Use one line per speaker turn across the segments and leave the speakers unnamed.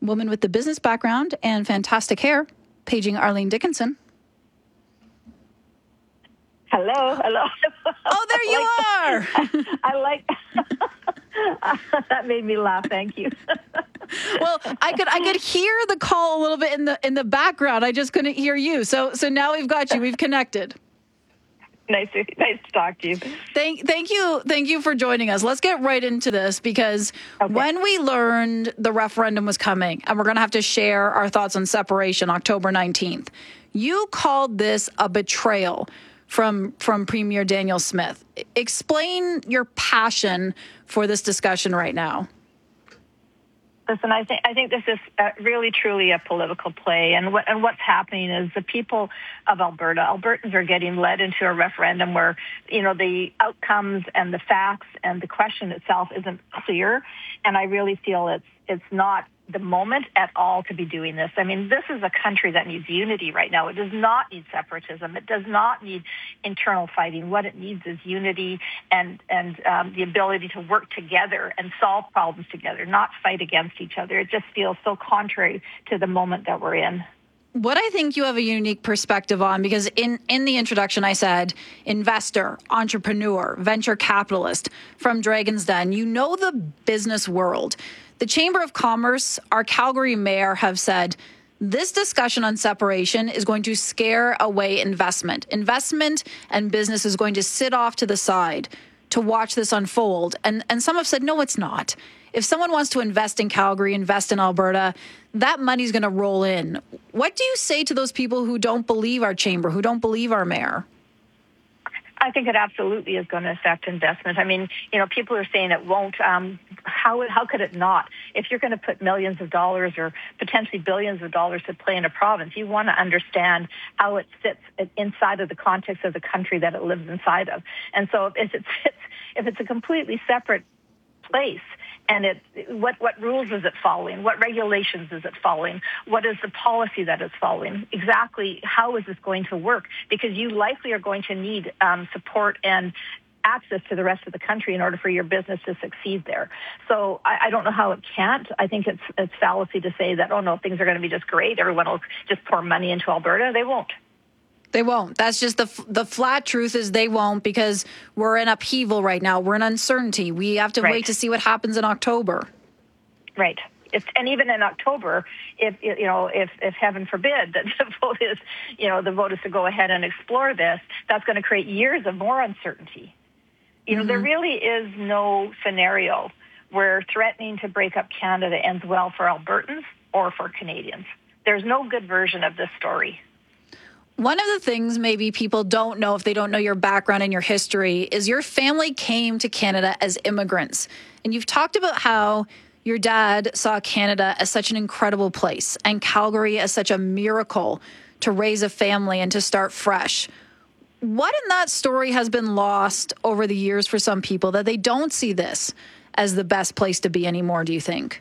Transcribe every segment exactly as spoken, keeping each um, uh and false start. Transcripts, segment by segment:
woman with the business background and fantastic hair, paging Arlene Dickinson.
Hello, hello.
Oh, there you are.
I like that. Made me laugh. Thank you.
Well, I could I could hear the call a little bit in the in the background. I just couldn't hear you. So so now we've got you. We've connected.
Nice to, nice to talk to you.
Thank, thank you, thank you for joining us. Let's get right into this because okay. when we learned the referendum was coming, and we're going to have to share our thoughts on separation October nineteenth, you called this a betrayal from from Premier Danielle Smith. Explain your passion for this discussion right now.
Listen, I think I think this is uh, really truly a political play, and what and what's happening is the people of Alberta, Albertans are getting led into a referendum where, you know, the outcomes and the facts and the question itself isn't clear, and I really feel it's it's not the moment at all to be doing this. I mean, this is a country that needs unity right now. It does not need separatism. It does not need internal fighting. What it needs is unity and and um, the ability to work together and solve problems together, not fight against each other. It just feels so contrary to the moment that we're in.
What I think you have a unique perspective on, because in, in the introduction I said investor, entrepreneur, venture capitalist from Dragon's Den. You know the business world. The Chamber of Commerce, our Calgary mayor, have said this discussion on separation is going to scare away investment. Investment and business is going to sit off to the side to watch this unfold. And, and some have said, no, it's not. If someone wants to invest in Calgary, invest in Alberta, that money's going to roll in. What do you say to those people who don't believe our chamber, who don't believe our mayor?
I think it absolutely is going to affect investment. I mean, you know, people are saying it won't. Um, how how could it not? If you're going to put millions of dollars or potentially billions of dollars to play in a province, you want to understand how it fits inside of the context of the country that it lives inside of. And so if it fits, if it's a completely separate place, and it, what, what rules is it following? What regulations is it following? What is the policy that it's following? Exactly how is this going to work? Because you likely are going to need um, support and access to the rest of the country in order for your business to succeed there. So I, I don't know how it can't. I think it's it's fallacy to say that, oh, no, things are going to be just great. Everyone will just pour money into Alberta. They won't.
They won't. That's just the the flat truth is they won't, because we're in upheaval right now. We're in uncertainty. We have to right. wait to see what happens in October.
Right. It's, and even in October, if you know, if, if heaven forbid that the vote is, you know, the vote is to go ahead and explore this, that's going to create years of more uncertainty. You know, mm-hmm. there really is no scenario where threatening to break up Canada ends well for Albertans or for Canadians. There's no good version of this story.
One of the things maybe people don't know if they don't know your background and your history is your family came to Canada as immigrants. And you've talked about how your dad saw Canada as such an incredible place and Calgary as such a miracle to raise a family and to start fresh. What in that story has been lost over the years for some people that they don't see this as the best place to be anymore, do you think?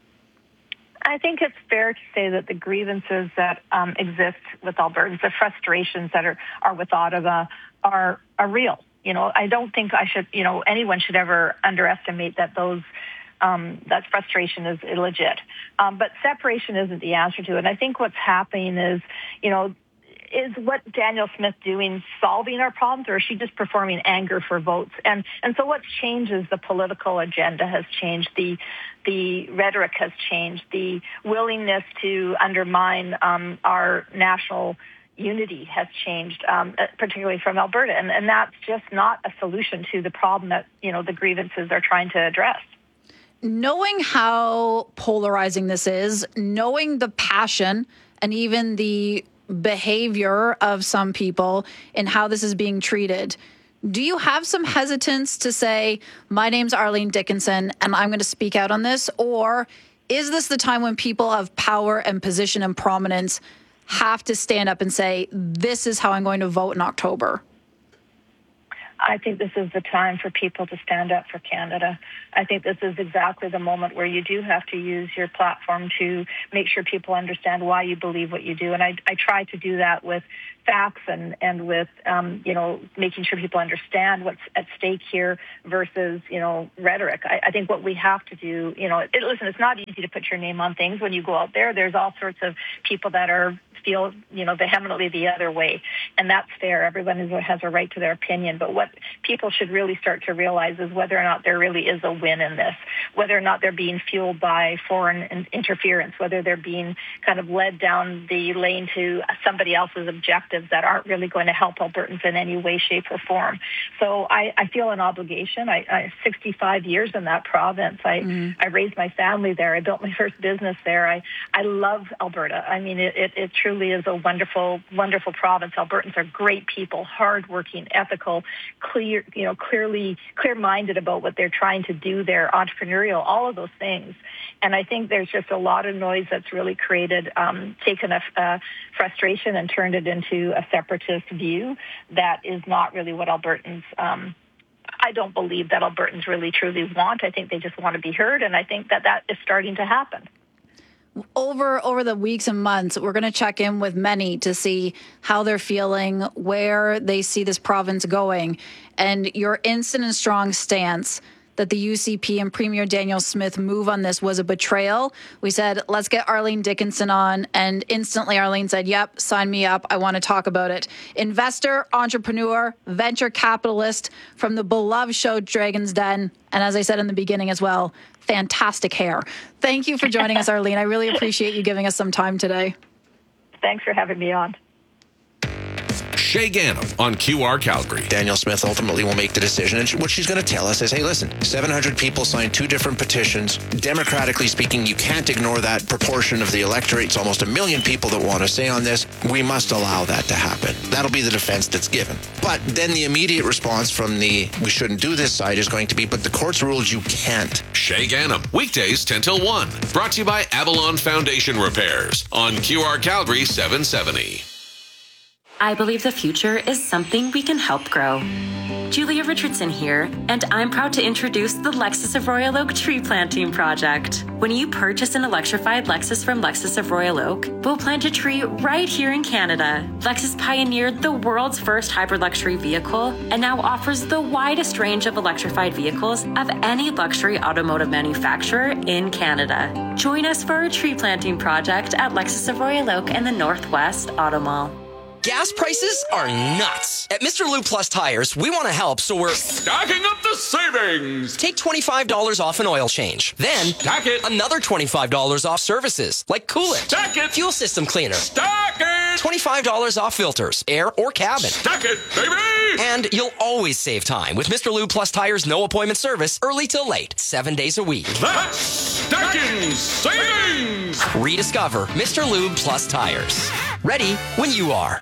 I think it's fair to say that the grievances that um, exist with Albertans, the frustrations that are, are with Ottawa are, are real. You know, I don't think I should, you know, anyone should ever underestimate that those, um, that frustration is illegit. Um, but separation isn't the answer to it. And I think what's happening is, you know, is what Danielle Smith doing solving our problems, or is she just performing anger for votes? And and so what's changed is the political agenda has changed, the the rhetoric has changed, the willingness to undermine um, our national unity has changed, um, particularly from Alberta. And, and that's just not a solution to the problem that, you know, the grievances are trying to address.
Knowing how polarizing this is, knowing the passion and even the behavior of some people and how this is being treated, do you have some hesitance to say, my name's Arlene Dickinson and I'm going to speak out on this? Or is this the time when people of power and position and prominence have to stand up and say, this is how I'm going to vote in October?
I think this is the time for people to stand up for Canada. I think this is exactly the moment where you do have to use your platform to make sure people understand why you believe what you do. And I, I try to do that with facts and, and with, um, you know, making sure people understand what's at stake here versus, you know, rhetoric. I, I think what we have to do, you know, it, listen, it's not easy easy to put your name on things. When you go out there, there's all sorts of people that are feel, you know, vehemently the other way. And that's fair. Everyone is, has a right to their opinion. But what people should really start to realize is whether or not there really is a win in this, whether or not they're being fueled by foreign interference, whether they're being kind of led down the lane to somebody else's objectives that aren't really going to help Albertans in any way, shape, or form. So I, I feel an obligation. I, I sixty-five years in that province. I, mm. I raised my family there. I built my first business there. I, I love Alberta. I mean, it, it, it truly is a wonderful, wonderful province. Albertans are great people, hardworking, ethical, clear, you know, clearly, clear-minded about what they're trying to do there, entrepreneurial, all of those things. And I think there's just a lot of noise that's really created, um, taken a, a frustration and turned it into a separatist view that is not really what Albertans, um, I don't believe that Albertans really truly want. I think they just want to be heard, and I think that that is starting to happen.
Over over the weeks and months, we're going to check in with many to see how they're feeling, where they see this province going, and your instant and strong stance that the U C P and Premier Danielle Smith move on this was a betrayal. We said, let's get Arlene Dickinson on, and instantly Arlene said, yep, sign me up. I want to talk about it. Investor, entrepreneur, venture capitalist from the beloved show Dragon's Den, and as I said in the beginning as well, fantastic hair. Thank you for joining us, Arlene. I really appreciate you giving us some time today.
Thanks for having me on.
Shay Ghanem on Q R Calgary.
Danielle Smith ultimately will make the decision. And what she's going to tell us is, hey, listen, seven hundred people signed two different petitions. Democratically speaking, you can't ignore that proportion of the electorate. It's almost a million people that want to say on this. We must allow that to happen. That'll be the defense that's given. But then the immediate response from the we shouldn't do this side is going to be, but the court's ruled you can't.
Shay Ghanem, weekdays ten till one. Brought to you by Avalon Foundation Repairs on Q R Calgary seven seventy.
I believe the future is something we can help grow. Julia Richardson here, and I'm proud to introduce the Lexus of Royal Oak Tree Planting Project. When you purchase an electrified Lexus from Lexus of Royal Oak, we'll plant a tree right here in Canada. Lexus pioneered the world's first hybrid luxury vehicle and now offers the widest range of electrified vehicles of any luxury automotive manufacturer in Canada. Join us for our tree planting project at Lexus of Royal Oak and the Northwest Auto Mall.
Gas prices are nuts. At Mister Lube Plus Tires, we want to help, so we're
stacking up the savings.
Take twenty-five dollars off an oil change. Then,
stack it.
Another twenty-five dollars off services, like coolant.
Stack it.
Fuel system cleaner.
Stack it.
twenty-five dollars off filters, air or cabin.
Stack it, baby.
And you'll always save time with Mister Lube Plus Tires no appointment service, early till late, seven days a week.
That's stacking savings.
Rediscover Mister Lube Plus Tires. Ready when you are.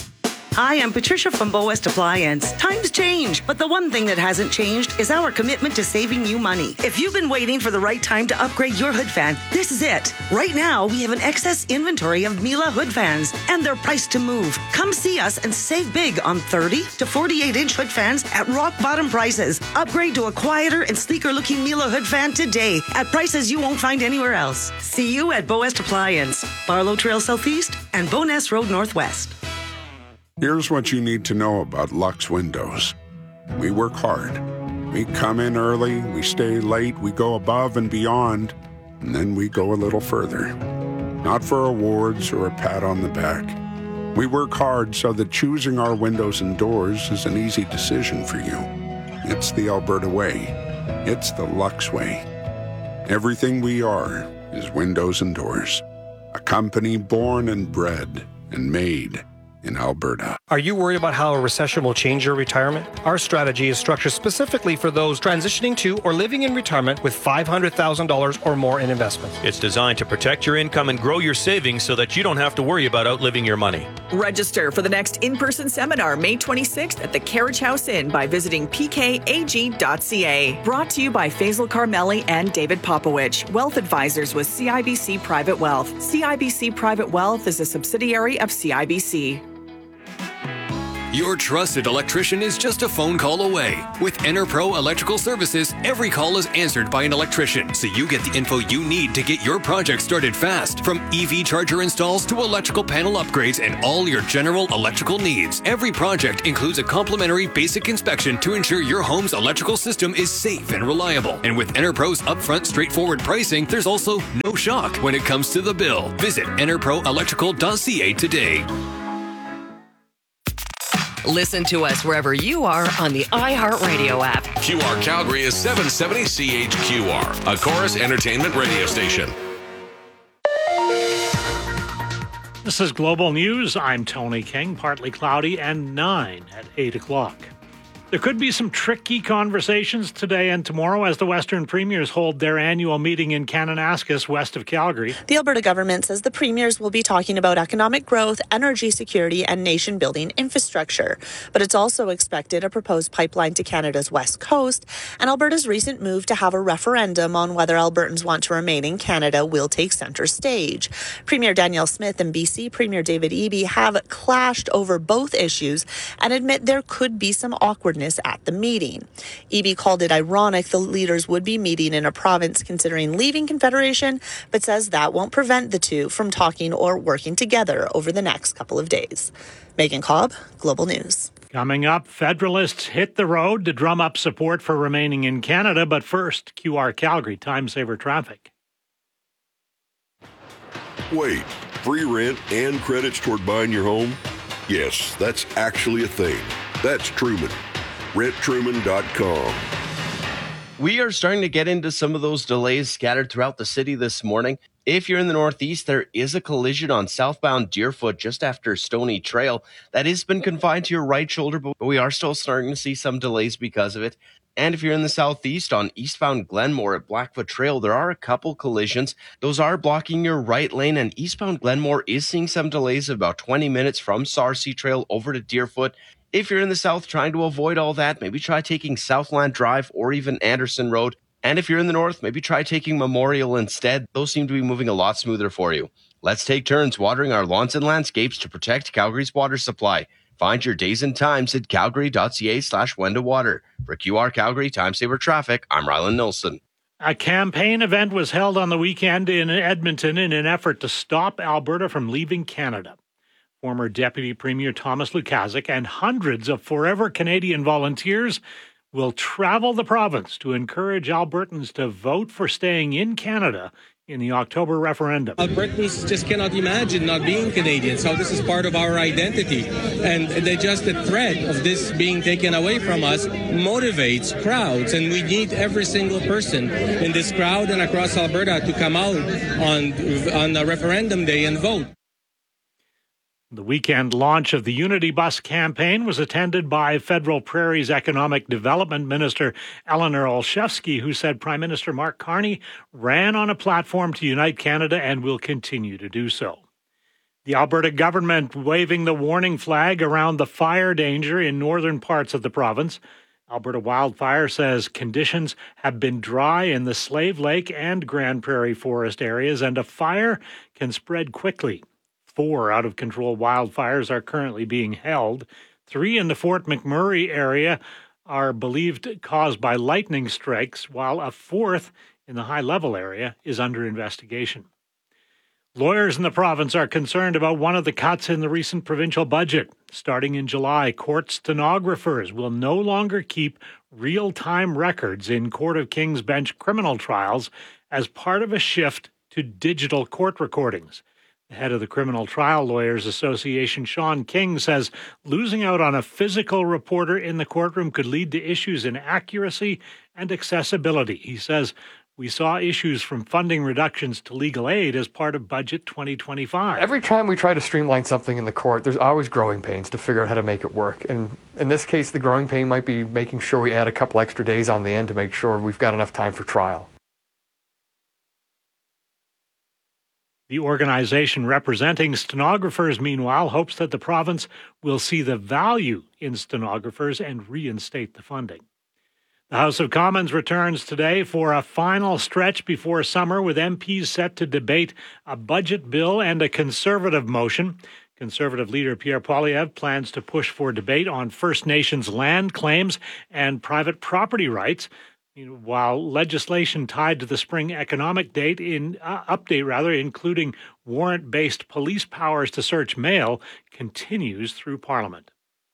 Hi, I'm Patricia from Bow West Appliance. Times change, but the one thing that hasn't changed is our commitment to saving you money. If you've been waiting for the right time to upgrade your hood fan, this is it. Right now, we have an excess inventory of Miele hood fans, and they're priced to move. Come see us and save big on thirty to forty-eight inch hood fans at rock bottom prices. Upgrade to a quieter and sleeker looking Miele hood fan today at prices you won't find anywhere else. See you at Bow West Appliance, Barlow Trail Southeast and Bowness Road Northwest.
Here's what you need to know about Lux Windows. We work hard. We come in early, we stay late, we go above and beyond, and then we go a little further. Not for awards or a pat on the back. We work hard so that choosing our windows and doors is an easy decision for you. It's the Alberta way. It's the Lux way. Everything we are is windows and doors. A company born and bred and made in Alberta.
Are you worried about how a recession will change your retirement? Our strategy is structured specifically for those transitioning to or living in retirement with five hundred thousand dollars or more in investments.
It's designed to protect your income and grow your savings so that you don't have to worry about outliving your money.
Register for the next in-person seminar May twenty-sixth at the Carriage House Inn by visiting p k a g dot c a. Brought to you by Faisal Carmeli and David Popowich, Wealth Advisors with C I B C Private Wealth. C I B C Private Wealth is a subsidiary of C I B C.
Your trusted electrician is just a phone call away. With EnerPro Electrical Services, every call is answered by an electrician, so you get the info you need to get your project started fast. From E V charger installs to electrical panel upgrades and all your general electrical needs. Every project includes a complimentary basic inspection to ensure your home's electrical system is safe and reliable. And with EnerPro's upfront straightforward pricing, there's also no shock when it comes to the bill. Visit enerpro electrical dot c a today.
Listen to us wherever you are on the iHeartRadio app.
Q R Calgary is seven seventy C H Q R, a Chorus Entertainment radio station.
This is Global News. I'm Tony King. Partly cloudy and nine at eight o'clock. There could be some tricky conversations today and tomorrow as the Western Premiers hold their annual meeting in Kananaskis, west of Calgary.
The Alberta government says the Premiers will be talking about economic growth, energy security, and nation-building infrastructure. But it's also expected a proposed pipeline to Canada's west coast, and Alberta's recent move to have a referendum on whether Albertans want to remain in Canada will take centre stage. Premier Danielle Smith and B C Premier David Eby have clashed over both issues and admit there could be some awkwardness at the meeting. Eby called it ironic the leaders would be meeting in a province considering leaving Confederation, but says that won't prevent the two from talking or working together over the next couple of days. Megan Cobb, Global News.
Coming up, Federalists hit the road to drum up support for remaining in Canada, but first, Q R Calgary Time Saver Traffic.
Wait, free rent and credits toward buying your home? Yes, that's actually a thing. That's Truman. rent truman dot com.
We are starting to get into some of those delays scattered throughout the city this morning. If you're in the Northeast, there is a collision on southbound Deerfoot just after Stony Trail. That has been confined to your right shoulder, but we are still starting to see some delays because of it. And if you're in the Southeast on eastbound Glenmore at Blackfoot Trail, there are a couple collisions. Those are blocking your right lane, and eastbound Glenmore is seeing some delays of about twenty minutes from Sarcee Trail over to Deerfoot. If you're in the south trying to avoid all that, maybe try taking Southland Drive or even Anderson Road. And if you're in the north, maybe try taking Memorial instead. Those seem to be moving a lot smoother for you. Let's take turns watering our lawns and landscapes to protect Calgary's water supply. Find your days and times at calgary.ca slash when to water. For Q R Calgary Time Saver Traffic, I'm Rylan Nilsson.
A campaign event was held on the weekend in Edmonton in an effort to stop Alberta from leaving Canada. Former Deputy Premier Thomas Lukaszuk and hundreds of Forever Canadian volunteers will travel the province to encourage Albertans to vote for staying in Canada in the October referendum.
Albertans just cannot imagine not being Canadian, so this is part of our identity. And the just the threat of this being taken away from us motivates crowds, and we need every single person in this crowd and across Alberta to come out on, on a referendum day and vote.
The weekend launch of the Unity Bus campaign was attended by Federal Prairie's Economic Development Minister Eleanor Olszewski, who said Prime Minister Mark Carney ran on a platform to unite Canada and will continue to do so. The Alberta government waving the warning flag around the fire danger in northern parts of the province. Alberta Wildfire says conditions have been dry in the Slave Lake and Grand Prairie forest areas, and a fire can spread quickly. Four out-of-control wildfires are currently being held. Three in the Fort McMurray area are believed caused by lightning strikes, while a fourth in the high-level area is under investigation. Lawyers in the province are concerned about one of the cuts in the recent provincial budget. Starting in July, court stenographers will no longer keep real-time records in Court of King's Bench criminal trials as part of a shift to digital court recordings. The head of the Criminal Trial Lawyers Association, Sean King, says losing out on a physical reporter in the courtroom could lead to issues in accuracy and accessibility. He says, we saw issues from funding reductions to legal aid as part of Budget twenty twenty-five.
Every time we try to streamline something in the court, there's always growing pains to figure out how to make it work. And in this case, the growing pain might be making sure we add a couple extra days on the end to make sure we've got enough time for trial. The organization representing stenographers, meanwhile, hopes that the province will see the value in stenographers and reinstate the funding. The House of Commons returns today for a final stretch before summer, with M Ps set to debate a budget bill and a Conservative motion.
Conservative leader Pierre Poilievre plans to push for debate on First Nations land claims and private property rights, while legislation tied to the spring economic date in uh, update, rather, including warrant-based police powers to search mail, continues through Parliament.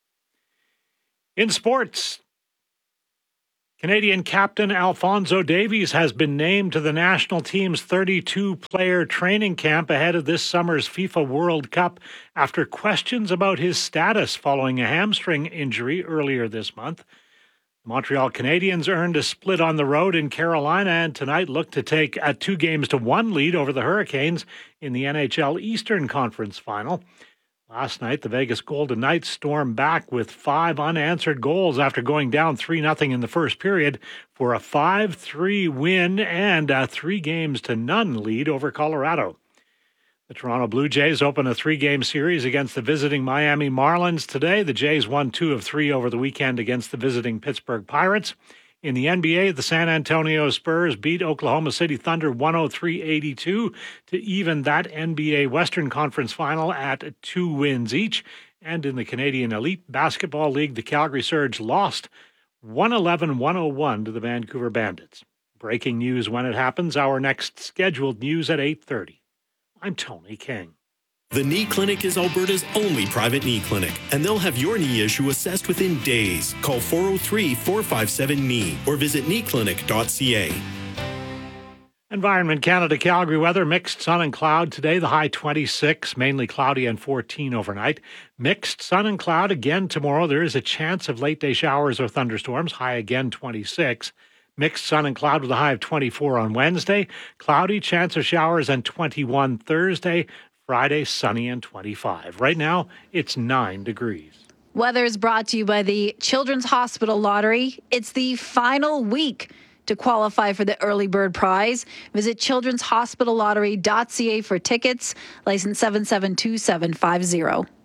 In sports, Canadian captain Alphonso Davies has been named to the national team's thirty-two player training camp ahead of this summer's FIFA World Cup after questions about his status following a hamstring injury earlier this month. The Montreal Canadiens earned a split on the road in Carolina and tonight look to take a two games to one lead over the Hurricanes in the N H L Eastern Conference Final. Last night, the Vegas Golden Knights stormed back with five unanswered goals after going down three nothing in the first period for a five three win and a three games to none lead over Colorado. The Toronto Blue Jays open a three-game series against the visiting Miami Marlins today. The Jays won two of three over the weekend against the visiting Pittsburgh Pirates. In the N B A, the San Antonio Spurs beat Oklahoma City Thunder one oh three eighty-two to even that N B A Western Conference final at two wins each. And in the Canadian Elite Basketball League, the Calgary Surge lost one eleven one oh one to the Vancouver Bandits. Breaking news when it happens. Our next scheduled news at eight thirty. I'm Tony King.
The Knee Clinic is Alberta's only private knee clinic, and they'll have your knee issue assessed within days. Call four oh three, four five seven, K N E E or visit knee clinic dot c a.
Environment Canada Calgary weather, mixed sun and cloud today, the high twenty-six, mainly cloudy and fourteen overnight. Mixed sun and cloud again tomorrow. There is a chance of late day showers or thunderstorms, high again twenty-six. Mixed sun and cloud with a high of twenty-four on Wednesday. Cloudy, chance of showers, and twenty-one Thursday. Friday, sunny and twenty-five. Right now, it's nine degrees.
Weather is brought to you by the Children's Hospital Lottery. It's the final week to qualify for the Early Bird Prize. Visit children's hospital lottery dot c a for tickets. License seven seven two seven five zero.